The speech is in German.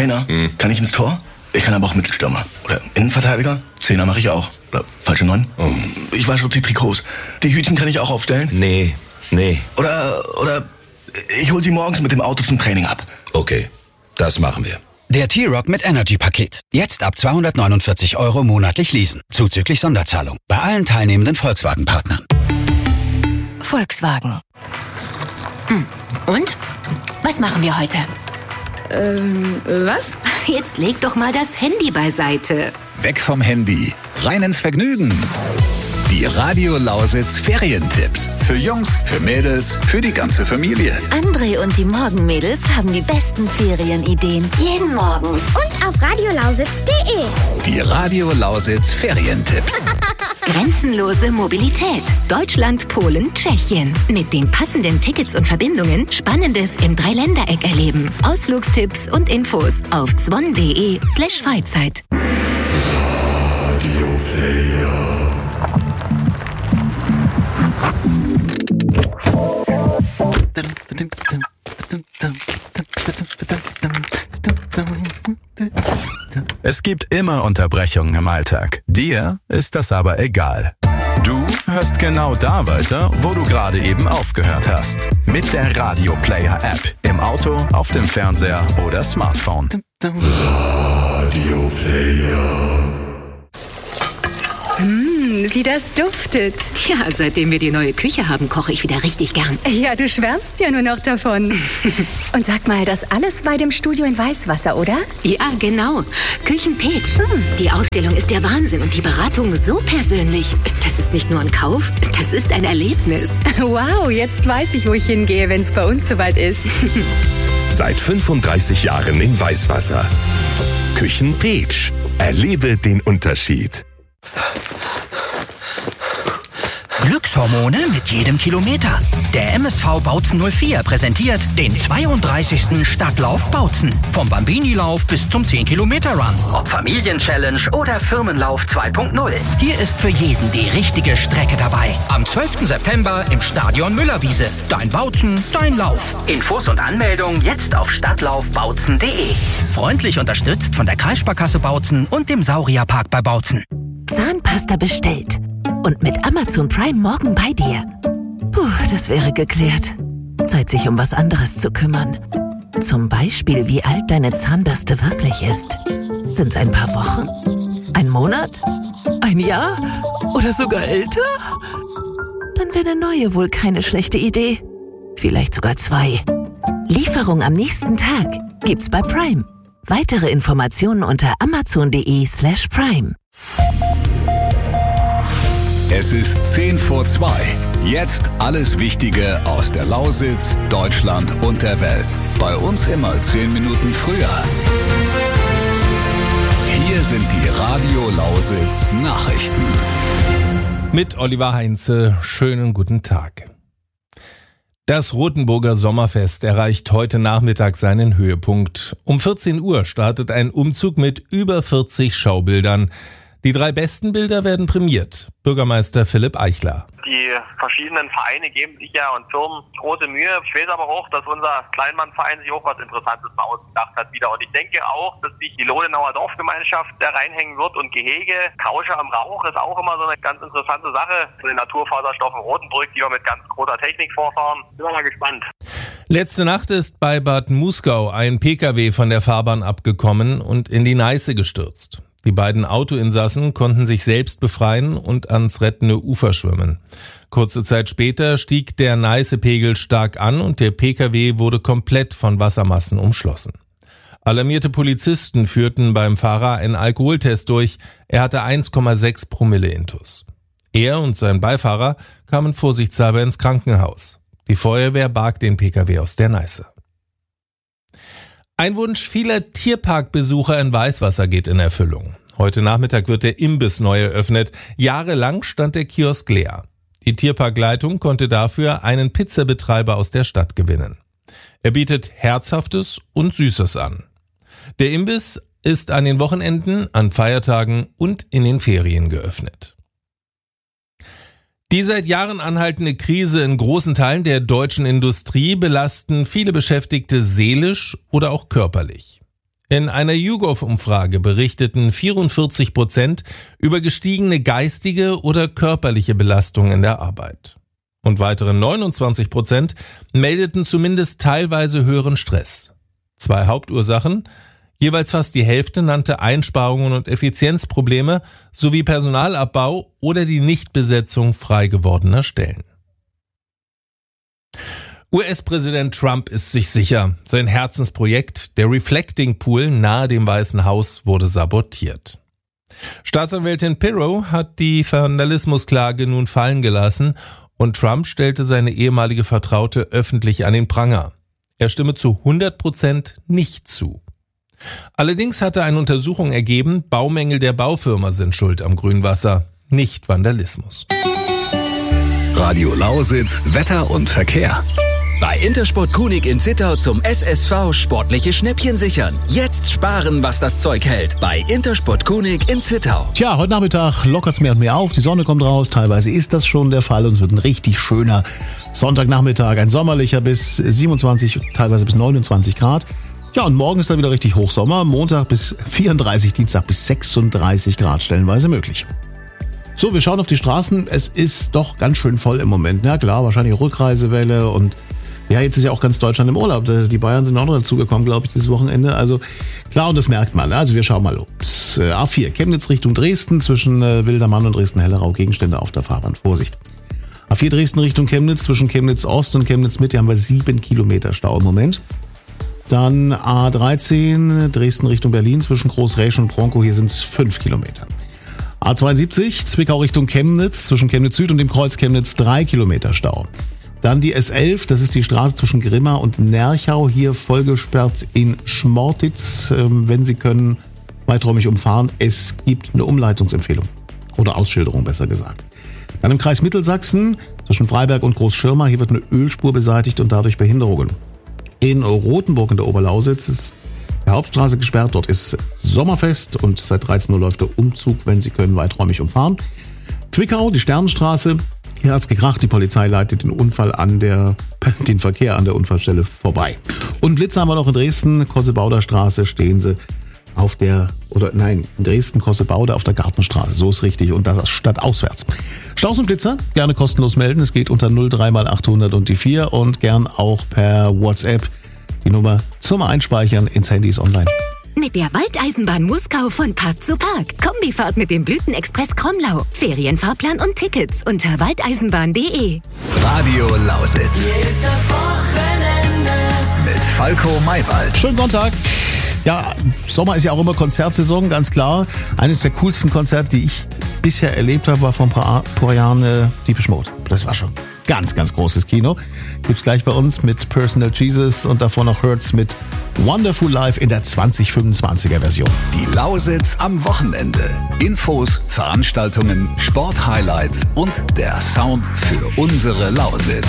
Trainer, kann ich ins Tor? Ich kann aber auch Mittelstürmer. Oder Innenverteidiger. Zehner mache ich auch. Oder falsche 9. Ich wasche die Trikots. Die Hütchen kann ich auch aufstellen. Nee. Oder ich hol sie morgens mit dem Auto zum Training ab. Okay, das machen wir. Der T-Rock mit Energy-Paket. Jetzt ab 249 € monatlich leasen. Zuzüglich Sonderzahlung. Bei allen teilnehmenden Volkswagen-Partnern. Volkswagen. Und? Was machen wir heute? Was? Jetzt leg doch mal das Handy beiseite. Weg vom Handy, rein ins Vergnügen. Die Radio Lausitz Ferientipps. Für Jungs, für Mädels, für die ganze Familie. André und die Morgenmädels haben die besten Ferienideen. Jeden Morgen. Und auf radiolausitz.de. Die Radio Lausitz Ferientipps. Grenzenlose Mobilität. Deutschland, Polen, Tschechien. Mit den passenden Tickets und Verbindungen Spannendes im Dreiländereck erleben. Ausflugstipps und Infos auf zwon.de/Freizeit. Es gibt immer Unterbrechungen im Alltag. Dir ist das aber egal. Du hörst genau da weiter, wo du gerade eben aufgehört hast. Mit der Radio Player App. Im Auto, auf dem Fernseher oder Smartphone. Radio Player. Wie das duftet. Tja, seitdem wir die neue Küche haben, koche ich wieder richtig gern. Ja, du schwärmst ja nur noch davon. Und sag mal, das alles bei dem Studio in Weißwasser, oder? Ja, genau. Küchenpeach. Die Ausstellung ist der Wahnsinn und die Beratung so persönlich. Das ist nicht nur ein Kauf, das ist ein Erlebnis. Wow, jetzt weiß ich, wo ich hingehe, wenn es bei uns soweit ist. Seit 35 Jahren in Weißwasser. Küchenpeach. Erlebe den Unterschied. Glückshormone mit jedem Kilometer. Der MSV Bautzen 04 präsentiert den 32. Stadtlauf Bautzen. Vom Bambini-Lauf bis zum 10-Kilometer-Run. Ob Familien-Challenge oder Firmenlauf 2.0. Hier ist für jeden die richtige Strecke dabei. Am 12. September im Stadion Müllerwiese. Dein Bautzen, dein Lauf. Infos und Anmeldung jetzt auf stadtlaufbautzen.de. Freundlich unterstützt von der Kreissparkasse Bautzen und dem Saurierpark bei Bautzen. Zahnpasta bestellt. Und mit Amazon Prime morgen bei dir. Puh, das wäre geklärt. Zeit, sich um was anderes zu kümmern. Zum Beispiel, wie alt deine Zahnbürste wirklich ist. Sind's ein paar Wochen? Ein Monat? Ein Jahr? Oder sogar älter? Dann wäre eine neue wohl keine schlechte Idee. Vielleicht sogar 2. Lieferung am nächsten Tag gibt's bei Prime. Weitere Informationen unter amazon.de/Prime. Es ist 2:10. Jetzt alles Wichtige aus der Lausitz, Deutschland und der Welt. Bei uns immer 10 Minuten früher. Hier sind die Radio Lausitz Nachrichten. Mit Oliver Heinze, schönen guten Tag. Das Rothenburger Sommerfest erreicht heute Nachmittag seinen Höhepunkt. Um 14 Uhr startet ein Umzug mit über 40 Schaubildern. Die 3 besten Bilder werden prämiert. Bürgermeister Philipp Eichler. Die verschiedenen Vereine geben sich ja und Firmen große Mühe. Ich weiß aber auch, dass unser Kleinmannverein sich auch was Interessantes mal ausgedacht hat wieder. Und ich denke auch, dass sich die Lodenauer Dorfgemeinschaft da reinhängen wird und Gehege. Kausche am Rauch ist auch immer so eine ganz interessante Sache. Zu den Naturfaserstoffen Rotenburg, die wir mit ganz großer Technik vorfahren. Sind wir mal gespannt. Letzte Nacht ist bei Bad Muskau ein Pkw von der Fahrbahn abgekommen und in die Neiße gestürzt. Die beiden Autoinsassen konnten sich selbst befreien und ans rettende Ufer schwimmen. Kurze Zeit später stieg der Neißepegel stark an und der Pkw wurde komplett von Wassermassen umschlossen. Alarmierte Polizisten führten beim Fahrer einen Alkoholtest durch. Er hatte 1,6 Promille Intus. Er und sein Beifahrer kamen vorsichtshalber ins Krankenhaus. Die Feuerwehr barg den Pkw aus der Neiße. Ein Wunsch vieler Tierparkbesucher in Weißwasser geht in Erfüllung. Heute Nachmittag wird der Imbiss neu eröffnet. Jahrelang stand der Kiosk leer. Die Tierparkleitung konnte dafür einen Pizzabetreiber aus der Stadt gewinnen. Er bietet Herzhaftes und Süßes an. Der Imbiss ist an den Wochenenden, an Feiertagen und in den Ferien geöffnet. Die seit Jahren anhaltende Krise in großen Teilen der deutschen Industrie belasten viele Beschäftigte seelisch oder auch körperlich. In einer YouGov-Umfrage berichteten 44% über gestiegene geistige oder körperliche Belastung in der Arbeit. Und weitere 29% meldeten zumindest teilweise höheren Stress. 2 Hauptursachen: jeweils fast die Hälfte nannte Einsparungen und Effizienzprobleme sowie Personalabbau oder die Nichtbesetzung frei gewordener Stellen. US-Präsident Trump ist sich sicher, sein Herzensprojekt, der Reflecting Pool nahe dem Weißen Haus, wurde sabotiert. Staatsanwältin Pirro hat die Vandalismusklage nun fallen gelassen und Trump stellte seine ehemalige Vertraute öffentlich an den Pranger. Er stimme zu 100% nicht zu. Allerdings hatte eine Untersuchung ergeben, Baumängel der Baufirma sind schuld am Grünwasser, nicht Vandalismus. Radio Lausitz, Wetter und Verkehr. Bei Intersport Kunig in Zittau zum SSV sportliche Schnäppchen sichern. Jetzt sparen, was das Zeug hält. Bei Intersport Kunig in Zittau. Tja, heute Nachmittag lockert es mehr und mehr auf. Die Sonne kommt raus. Teilweise ist das schon der Fall. Und es wird ein richtig schöner Sonntagnachmittag. Ein sommerlicher bis 27, teilweise bis 29 Grad. Ja, und morgen ist dann wieder richtig Hochsommer. Montag bis 34, Dienstag bis 36 Grad stellenweise möglich. So, wir schauen auf die Straßen. Es ist doch ganz schön voll im Moment. Ja klar, wahrscheinlich Rückreisewelle und ja, jetzt ist ja auch ganz Deutschland im Urlaub. Die Bayern sind auch noch dazugekommen, glaube ich, dieses Wochenende. Also klar, und das merkt man. Also wir schauen mal los. A4, Chemnitz Richtung Dresden, zwischen Wildermann und Dresden-Hellerau, Gegenstände auf der Fahrbahn. Vorsicht. A4 Dresden Richtung Chemnitz, zwischen Chemnitz Ost und Chemnitz Mitte haben wir 7 Kilometer Stau im Moment. Dann A13 Dresden Richtung Berlin, zwischen Großräsch und Bronco, hier sind es 5 Kilometer. A72 Zwickau Richtung Chemnitz, zwischen Chemnitz Süd und dem Kreuz Chemnitz 3 Kilometer Stau. Dann die S11, das ist die Straße zwischen Grimma und Nerchau, hier vollgesperrt in Schmortitz. Wenn Sie können, weiträumig umfahren. Es gibt eine Umleitungsempfehlung oder Ausschilderung, besser gesagt. Dann im Kreis Mittelsachsen zwischen Freiberg und Großschirma, hier wird eine Ölspur beseitigt und dadurch Behinderungen. In Rothenburg in der Oberlausitz ist die Hauptstraße gesperrt. Dort ist Sommerfest und seit 13 Uhr läuft der Umzug, wenn Sie können, weiträumig umfahren. Zwickau, die Sternenstraße. Hier hat's gekracht, die Polizei leitet den Verkehr an der Unfallstelle vorbei. Und Blitze haben wir noch in Dresden, Kossebauder Straße stehen sie in Dresden, Kossebauder auf der Gartenstraße, so ist richtig, und das stadtauswärts. Staus und Blitzer, gerne kostenlos melden, es geht unter 03 mal 800 und die 4 und gern auch per WhatsApp die Nummer zum Einspeichern ins Handy ist online. Mit der Waldeisenbahn Muskau von Park zu Park. Kombifahrt mit dem Blütenexpress Kromlau. Ferienfahrplan und Tickets unter waldeisenbahn.de. Radio Lausitz. Hier ist das Wochenende. Mit Falco Maywald. Schönen Sonntag. Ja, Sommer ist ja auch immer Konzertsaison, ganz klar. Eines der coolsten Konzerte, die ich bisher erlebt habe, war vor ein paar Jahren Depeche Mode. Das war schon ganz, ganz großes Kino. Gibt's gleich bei uns mit Personal Jesus und davor noch Hurts mit Wonderful Life in der 2025er Version. Die Lausitz am Wochenende. Infos, Veranstaltungen, Sporthighlights und der Sound für unsere Lausitz.